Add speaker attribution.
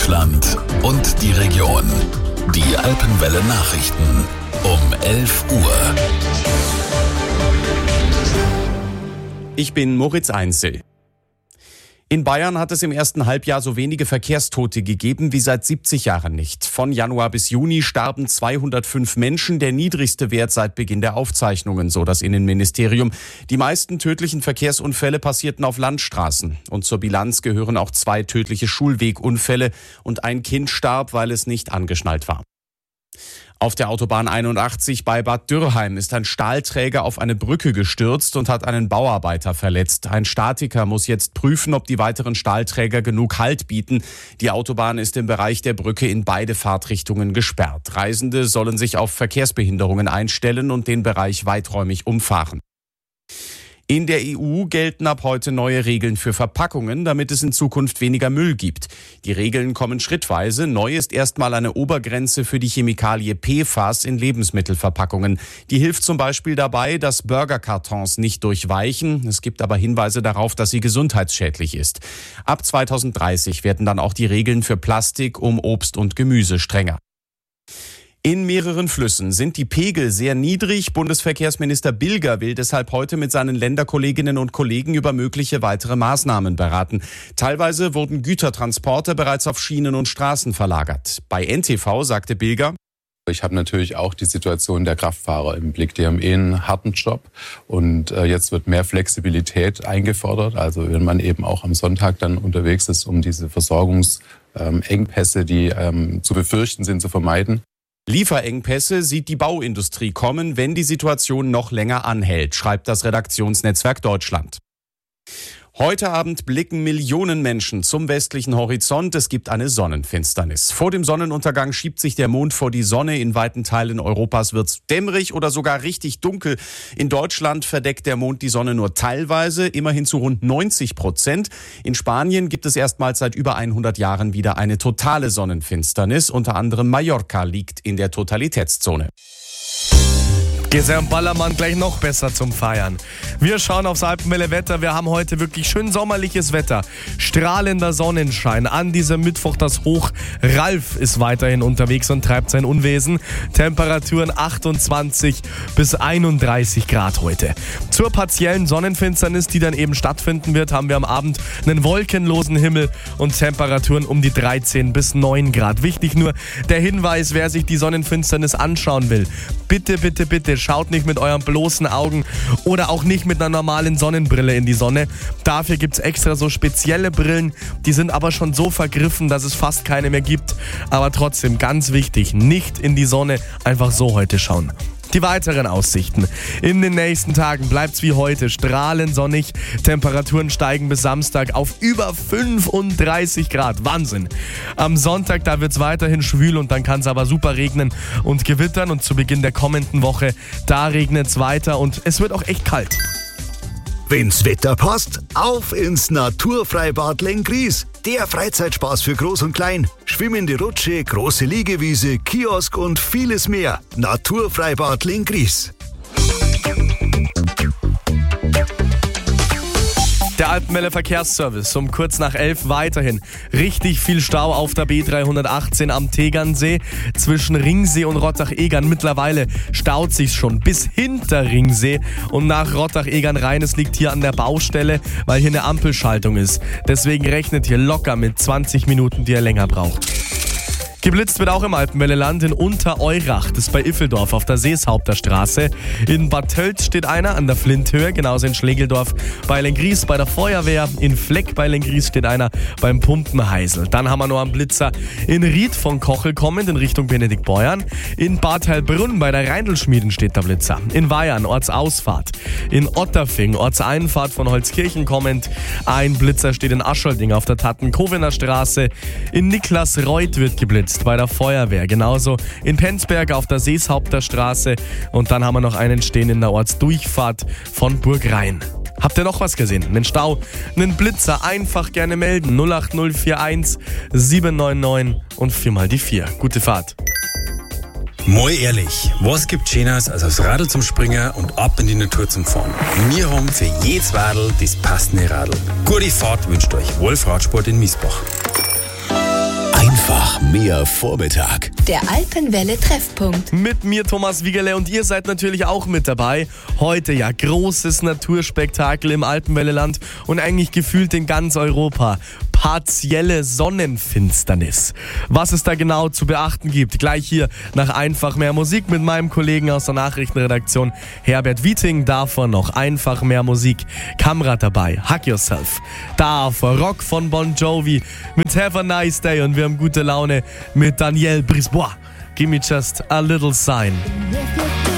Speaker 1: Deutschland und die Region. Die Alpenwelle Nachrichten um 11 Uhr.
Speaker 2: Ich bin Moritz Einzel. In Bayern hat es im ersten Halbjahr so wenige Verkehrstote gegeben wie seit 70 Jahren nicht. Von Januar bis Juni starben 205 Menschen, der niedrigste Wert seit Beginn der Aufzeichnungen, so das Innenministerium. Die meisten tödlichen Verkehrsunfälle passierten auf Landstraßen. Und zur Bilanz gehören auch 2 tödliche Schulwegunfälle und ein Kind starb, weil es nicht angeschnallt war. Auf der Autobahn 81 bei Bad Dürrheim ist ein Stahlträger auf eine Brücke gestürzt und hat einen Bauarbeiter verletzt. Ein Statiker muss jetzt prüfen, ob die weiteren Stahlträger genug Halt bieten. Die Autobahn ist im Bereich der Brücke in beide Fahrtrichtungen gesperrt. Reisende sollen sich auf Verkehrsbehinderungen einstellen und den Bereich weiträumig umfahren. In der EU gelten ab heute neue Regeln für Verpackungen, damit es in Zukunft weniger Müll gibt. Die Regeln kommen schrittweise. Neu ist erstmal eine Obergrenze für die Chemikalie PFAS in Lebensmittelverpackungen. Die hilft zum Beispiel dabei, dass Burgerkartons nicht durchweichen. Es gibt aber Hinweise darauf, dass sie gesundheitsschädlich ist. Ab 2030 werden dann auch die Regeln für Plastik um Obst und Gemüse strenger. In mehreren Flüssen sind die Pegel sehr niedrig. Bundesverkehrsminister Bilger will deshalb heute mit seinen Länderkolleginnen und Kollegen über mögliche weitere Maßnahmen beraten. Teilweise wurden Gütertransporte bereits auf Schienen und Straßen verlagert. Bei NTV sagte Bilger:
Speaker 3: Ich habe natürlich auch die Situation der Kraftfahrer im Blick. Die haben einen harten Job und jetzt wird mehr Flexibilität eingefordert. Also wenn man eben auch am Sonntag dann unterwegs ist, um diese Versorgungsengpässe, die zu befürchten sind, zu vermeiden.
Speaker 2: Lieferengpässe sieht die Bauindustrie kommen, wenn die Situation noch länger anhält, schreibt das Redaktionsnetzwerk Deutschland. Heute Abend blicken Millionen Menschen zum westlichen Horizont. Es gibt eine Sonnenfinsternis. Vor dem Sonnenuntergang schiebt sich der Mond vor die Sonne. In weiten Teilen Europas wird es dämmerig oder sogar richtig dunkel. In Deutschland verdeckt der Mond die Sonne nur teilweise, immerhin zu rund 90%. In Spanien gibt es erstmals seit über 100 Jahren wieder eine totale Sonnenfinsternis. Unter anderem Mallorca liegt in der Totalitätszone.
Speaker 4: Geht's ja am Ballermann gleich noch besser zum Feiern. Wir schauen aufs Alpenwelle-Wetter. Wir haben heute wirklich schön sommerliches Wetter. Strahlender Sonnenschein. An diesem Mittwoch das Hoch. Ralf ist weiterhin unterwegs und treibt sein Unwesen. Temperaturen 28 bis 31 Grad heute. Zur partiellen Sonnenfinsternis, die dann eben stattfinden wird, haben wir am Abend einen wolkenlosen Himmel und Temperaturen um die 13 bis 9 Grad. Wichtig nur der Hinweis, wer sich die Sonnenfinsternis anschauen will. Bitte, bitte, bitte schaut nicht mit euren bloßen Augen oder auch nicht mit einer normalen Sonnenbrille in die Sonne. Dafür gibt's extra so spezielle Brillen, die sind aber schon so vergriffen, dass es fast keine mehr gibt. Aber trotzdem ganz wichtig, nicht in die Sonne einfach so heute schauen. Die weiteren Aussichten. In den nächsten Tagen bleibt's wie heute strahlend sonnig. Temperaturen steigen bis Samstag auf über 35 Grad. Wahnsinn. Am Sonntag, da wird's weiterhin schwül und dann kann's aber super regnen und gewittern. Und zu Beginn der kommenden Woche, da regnet's weiter und es wird auch echt kalt.
Speaker 5: Wenn's Wetter passt, auf ins Naturfreibad Lenggries. Der Freizeitspaß für Groß und Klein. Schwimmende Rutsche, große Liegewiese, Kiosk und vieles mehr. Naturfreibad Lenggries.
Speaker 4: Der Alpenwelle Verkehrsservice um kurz nach 11 weiterhin. Richtig viel Stau auf der B318 am Tegernsee zwischen Ringsee und Rottach-Egern. Mittlerweile staut sich's schon bis hinter Ringsee und nach Rottach-Egern rein. Es liegt hier an der Baustelle, weil hier eine Ampelschaltung ist. Deswegen rechnet hier locker mit 20 Minuten, die ihr länger braucht. Geblitzt wird auch im Alpenwelleland in Untereurach, das ist bei Iffeldorf auf der Seeshaupter Straße. In Bad Tölz steht einer an der Flinthöhe, genauso in Schlegeldorf bei Lenggries bei der Feuerwehr. In Fleck bei Lenggries steht einer beim Pumpenheisel. Dann haben wir noch einen Blitzer in Ried von Kochel kommend in Richtung Benediktbeuern. In Bad Heilbrunn bei der Reindelschmieden steht der Blitzer. In Weyern Ortsausfahrt. In Otterfing Ortseinfahrt von Holzkirchen kommend. Ein Blitzer steht in Aschelding auf der Tattenkowener Straße. In Niklasreuth wird geblitzt bei der Feuerwehr, genauso in Penzberg auf der Seeshaupter Straße und dann haben wir noch einen stehen in der Ortsdurchfahrt von Burgrhein. Habt ihr noch was gesehen? Einen Stau, einen Blitzer, einfach gerne melden. 08041 799 und 4x4. Gute Fahrt.
Speaker 6: Mal ehrlich, was gibt Schöneres als aufs Radl zum Springen und ab in die Natur zum Fahren? Wir haben für jedes Radl das passende Radl. Gute Fahrt wünscht euch Wolf Radsport in Miesbach.
Speaker 1: Einfach Einfach mehr Vormittag.
Speaker 7: Der Alpenwelle Treffpunkt.
Speaker 4: Mit mir Thomas Wiegerle und ihr seid natürlich auch mit dabei. Heute ja großes Naturspektakel im Alpenwelleland und eigentlich gefühlt in ganz Europa. Partielle Sonnenfinsternis. Was es da genau zu beachten gibt, gleich hier nach Einfach mehr Musik mit meinem Kollegen aus der Nachrichtenredaktion Herbert Wieting. Davon noch Einfach mehr Musik. Kamrat dabei, Hug Yourself. Davor Rock von Bon Jovi mit Have a Nice Day und wir haben gute Laune mit Daniel Brisebois. Give me just a little sign.